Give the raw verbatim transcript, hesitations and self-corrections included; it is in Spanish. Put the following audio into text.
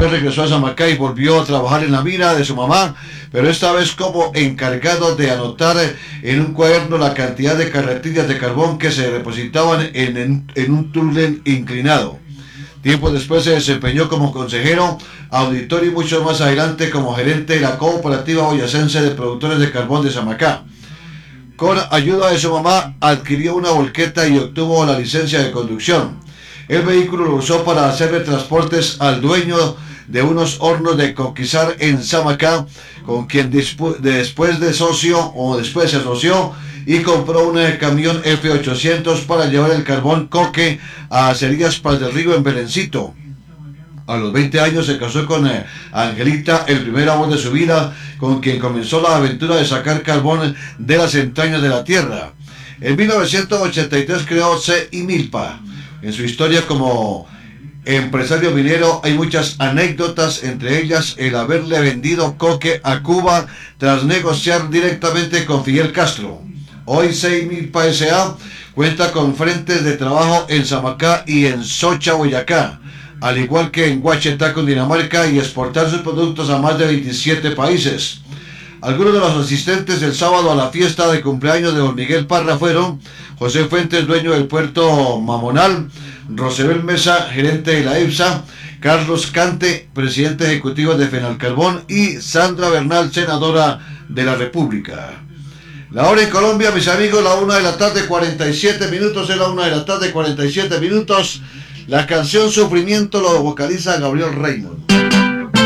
después regresó a Samacá y volvió a trabajar en la mina de su mamá, pero esta vez como encargado de anotar en un cuaderno la cantidad de carretillas de carbón que se depositaban en, en, en un túnel inclinado. Tiempo después se desempeñó como consejero, auditor y mucho más adelante como gerente de la Cooperativa Boyacense de Productores de Carbón de Samacá. Con ayuda de su mamá adquirió una volqueta y obtuvo la licencia de conducción. El vehículo lo usó para hacerle transportes al dueño de unos hornos de Coquizar en Samacá, con quien después de socio o después se asoció y compró un camión F ochocientos para llevar el carbón coque a Acerías Paz del Río en Belencito. A los veinte años se casó con eh, Angelita, el primer amor de su vida, con quien comenzó la aventura de sacar carbón de las entrañas de la tierra. En mil novecientos ochenta y tres creó C I Milpa. En su historia como empresario minero hay muchas anécdotas, entre ellas el haberle vendido coque a Cuba tras negociar directamente con Fidel Castro. Hoy C I Milpa S A cuenta con frentes de trabajo en Samacá y en Socha, Boyacá, al igual que en Huachetá, Cundinamarca, y exportar sus productos a más de veintisiete países. Algunos de los asistentes el sábado a la fiesta de cumpleaños de don Miguel Parra fueron José Fuentes, dueño del puerto Mamonal, Rosebel Mesa, gerente de la EPSA, Carlos Cante, presidente ejecutivo de Fenalcarbón, y Sandra Bernal, senadora de la República. La hora en Colombia, mis amigos, la una de la tarde, cuarenta y siete minutos, es la una de la tarde, cuarenta y siete minutos. La canción Sufrimiento lo vocaliza Gabriel Raymond.